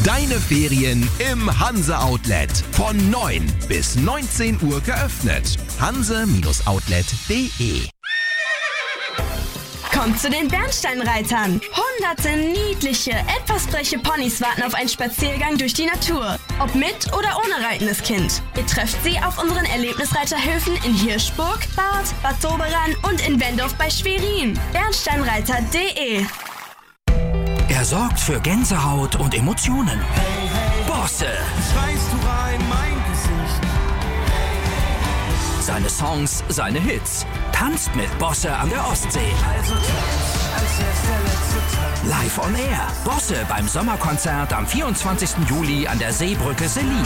Deine Ferien im Hanse-Outlet. Von 9 bis 19 Uhr geöffnet. hanse-outlet.de. Kommt zu den Bernsteinreitern. Hunderte niedliche, etwas freche Ponys warten auf einen Spaziergang durch die Natur. Ob mit oder ohne reitendes Kind. Ihr trefft sie auf unseren Erlebnisreiterhöfen in Hirschburg, Barth, Bad Doberan und in Wendorf bei Schwerin. Bernsteinreiter.de. Er sorgt für Gänsehaut und Emotionen. Bosse. Schreist du rein, mein Gesicht. Seine Songs, seine Hits. Tanzt mit Bosse an der Ostsee. Also tanz, als wär's der letzte Tag. Live on Air. Bosse beim Sommerkonzert am 24. Juli an der Seebrücke Selin.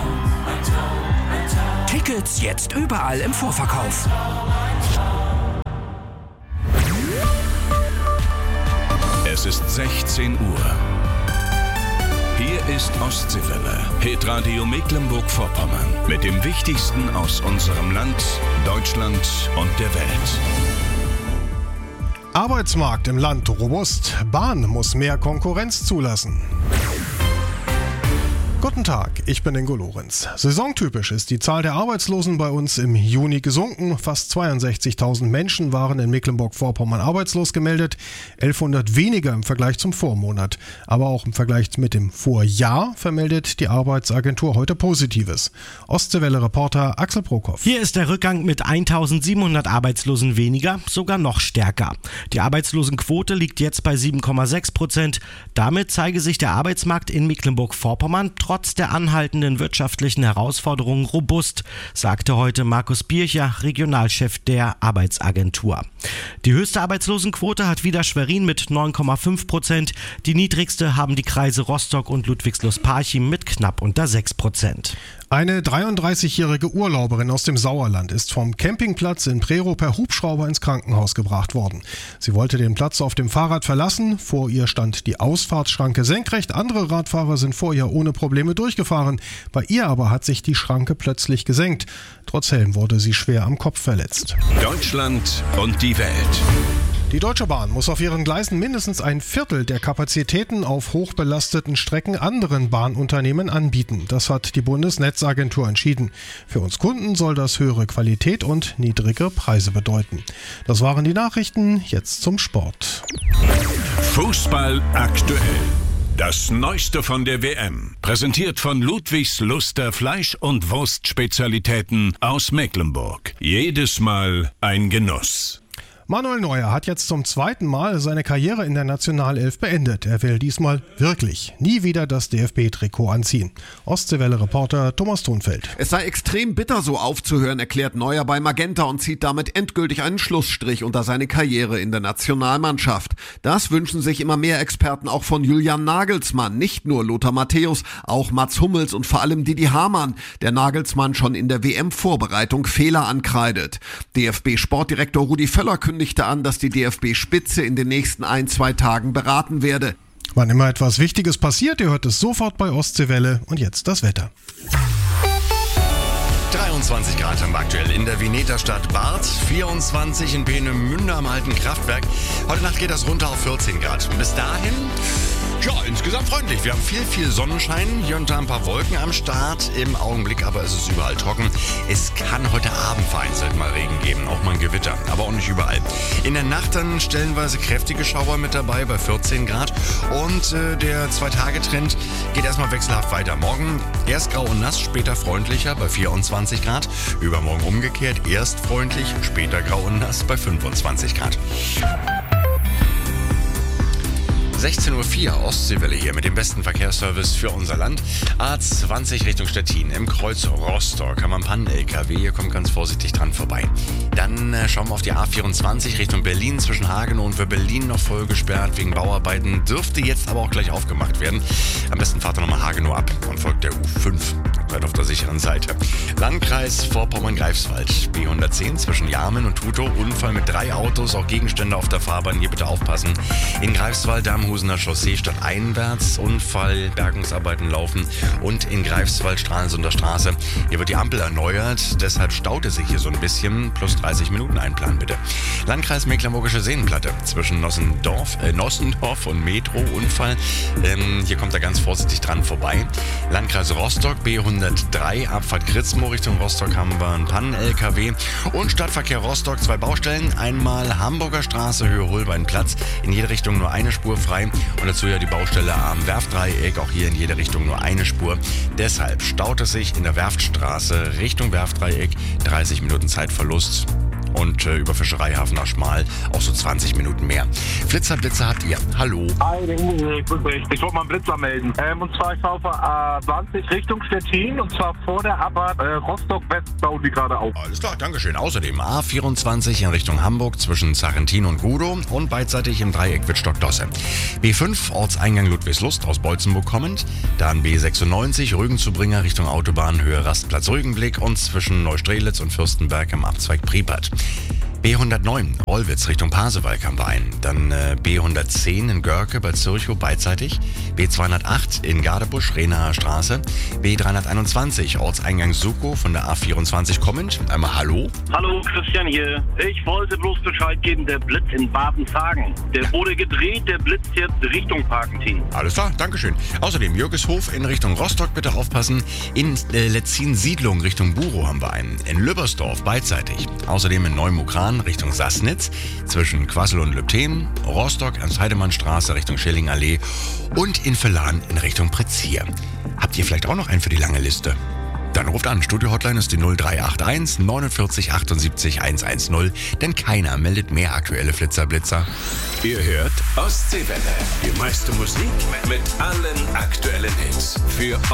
Tickets jetzt überall im Vorverkauf. Es ist 16 Uhr. Hier ist Ostseewelle, Hitradio Mecklenburg-Vorpommern. Mit dem Wichtigsten aus unserem Land, Deutschland und der Welt. Arbeitsmarkt im Land robust. Bahn muss mehr Konkurrenz zulassen. Guten Tag, ich bin Ingo Lorenz. Saisontypisch ist die Zahl der Arbeitslosen bei uns im Juni gesunken. Fast 62.000 Menschen waren in Mecklenburg-Vorpommern arbeitslos gemeldet. 1100 weniger im Vergleich zum Vormonat. Aber auch im Vergleich mit dem Vorjahr vermeldet die Arbeitsagentur heute Positives. Ostseewelle-Reporter Axel Prokop. Hier ist der Rückgang mit 1.700 Arbeitslosen weniger sogar noch stärker. Die Arbeitslosenquote liegt jetzt bei 7,6%. Damit zeige sich der Arbeitsmarkt in Mecklenburg-Vorpommern trotz der anhaltenden wirtschaftlichen Herausforderungen robust, sagte heute Markus Bircher, Regionalchef der Arbeitsagentur. Die höchste Arbeitslosenquote hat wieder Schwerin mit 9,5%. Die niedrigste haben die Kreise Rostock und Ludwigslust-Parchim mit knapp unter 6%. Eine 33-jährige Urlauberin aus dem Sauerland ist vom Campingplatz in Prerow per Hubschrauber ins Krankenhaus gebracht worden. Sie wollte den Platz auf dem Fahrrad verlassen. Vor ihr stand die Ausfahrtsschranke senkrecht. Andere Radfahrer sind vor ihr ohne Probleme durchgefahren. Bei ihr aber hat sich die Schranke plötzlich gesenkt. Trotz Helm wurde sie schwer am Kopf verletzt. Deutschland und die Welt. Die Deutsche Bahn muss auf ihren Gleisen mindestens ein Viertel der Kapazitäten auf hochbelasteten Strecken anderen Bahnunternehmen anbieten. Das hat die Bundesnetzagentur entschieden. Für uns Kunden soll das höhere Qualität und niedrige Preise bedeuten. Das waren die Nachrichten, jetzt zum Sport. Fußball aktuell. Das Neueste von der WM. Präsentiert von Ludwigs Luster Fleisch- und Wurstspezialitäten aus Mecklenburg. Jedes Mal ein Genuss. Manuel Neuer hat jetzt zum zweiten Mal seine Karriere in der Nationalelf beendet. Er will diesmal wirklich nie wieder das DFB-Trikot anziehen. Ostseewelle-Reporter Thomas Thunfeld. Es sei extrem bitter, so aufzuhören, erklärt Neuer bei Magenta und zieht damit endgültig einen Schlussstrich unter seine Karriere in der Nationalmannschaft. Das wünschen sich immer mehr Experten auch von Julian Nagelsmann. Nicht nur Lothar Matthäus, auch Mats Hummels und vor allem Didi Hamann, der Nagelsmann schon in der WM-Vorbereitung Fehler ankreidet. DFB-Sportdirektor Rudi Völler kündigte an, dass die DFB-Spitze in den nächsten 1-2 Tagen beraten werde. Wann immer etwas Wichtiges passiert, ihr hört es sofort bei Ostseewelle. Und jetzt das Wetter. 23 Grad haben wir aktuell in der Veneterstadt Barth, 24 in Peenemünde am alten Kraftwerk. Heute Nacht geht das runter auf 14 Grad. Bis dahin, ja, insgesamt freundlich. Wir haben viel Sonnenschein, hier und da ein paar Wolken am Start. Im Augenblick aber ist es überall trocken. Es kann heute Abend vereinzelt mal Regen geben, auch mal ein Gewitter, aber auch nicht überall. In der Nacht dann stellenweise kräftige Schauer mit dabei bei 14 Grad. Und der 2-Tage-Trend geht erstmal wechselhaft weiter. Morgen erst grau und nass, später freundlicher bei 24 Grad. Übermorgen umgekehrt, erst freundlich, später grau und nass bei 25 Grad. 16.04 Uhr, Ostseewelle hier mit dem besten Verkehrsservice für unser Land. A20 Richtung Stettin, im Kreuz Rostock haben wir einen Pannen-LKW, ihr kommt ganz vorsichtig dran vorbei. Dann schauen wir auf die A24 Richtung Berlin, zwischen Hagenow und für Berlin noch voll gesperrt wegen Bauarbeiten, dürfte jetzt aber auch gleich aufgemacht werden. Am besten fahrt ihr nochmal Hagenow ab und folgt der U5. seid auf der sicheren Seite. Landkreis Vorpommern-Greifswald, B110 zwischen Jarmen und Tutow, Unfall mit 3 Autos, auch Gegenstände auf der Fahrbahn, hier bitte aufpassen. In Greifswald, Damhusener Chaussee stadteinwärts, Unfall, Bergungsarbeiten laufen und in Greifswald, Stralsunder Straße. Hier wird die Ampel erneuert, deshalb staut es sich hier so ein bisschen, plus 30 Minuten einplanen bitte. Landkreis Mecklenburgische Seenplatte zwischen Nossendorf und Metro, Unfall. Hier kommt er ganz vorsichtig dran vorbei. Landkreis Rostock, B103, Abfahrt Kritzmo Richtung Rostock haben wir einen Pannen-LKW. Und Stadtverkehr Rostock, 2 Baustellen. Einmal Hamburger Straße, Höhe Holbeinplatz. In jede Richtung nur eine Spur frei. Und dazu ja die Baustelle am Werftdreieck, auch hier in jede Richtung nur eine Spur. Deshalb staut es sich in der Werftstraße Richtung Werftdreieck. 30 Minuten Zeitverlust. Und über Fischereihafen nach Schmal auch so 20 Minuten mehr. Blitzer habt ihr. Hallo. Hi, ich wollte mal einen Blitzer melden. Und zwar, ich fahre auf A20 Richtung Stettin und zwar vor der Abfahrt Rostock-West bauen die gerade auf. Alles klar, Dankeschön. Außerdem A24 in Richtung Hamburg zwischen Sarrentin und Gudow und beidseitig im Dreieck Wittstock-Dosse. B5 Ortseingang Ludwigslust aus Bolzenburg kommend. Dann B96 Rügen-Zubringer Richtung Autobahn Höhe Rastplatz Rügenblick und zwischen Neustrelitz und Fürstenberg im Abzweig Priepert. B109 Olwitz Richtung Pasewalk haben wir einen. Dann B110 in Görke bei Zürchow beidseitig. B208 in Gardebusch, Rehnaer Straße. B321 Ortseingang Sukow von der A24 kommend. Einmal hallo. Hallo, Christian hier. Ich wollte bloß Bescheid geben, der Blitz in Babenzagen. Der wurde gedreht, der blitzt jetzt Richtung Parkentin. Alles klar, Dankeschön. Außerdem Jürgeshof in Richtung Rostock, bitte aufpassen. In Letzin-Siedlung Richtung Burow haben wir einen. In Lübbersdorf beidseitig. Außerdem in Neumukran Richtung Sassnitz, zwischen Quassel und Lübten, Rostock, Ernst-Heidemann-Straße Richtung Schillingallee und in Vellan in Richtung Prezier. Habt ihr vielleicht auch noch einen für die lange Liste? Dann ruft an, Studio-Hotline ist die 0381 49 78 110, denn keiner meldet mehr aktuelle Flitzer-Blitzer. Ihr hört Ostseewelle. Die meiste Musik mit allen aktuellen Hits. Für